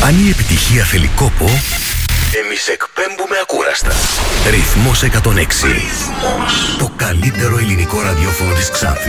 Αν η επιτυχία θέλει κόπο, εμείς εκπέμπουμε ακούραστα. Ρυθμός 106. Το καλύτερο ελληνικό ραδιόφωνο της Ξάνθης.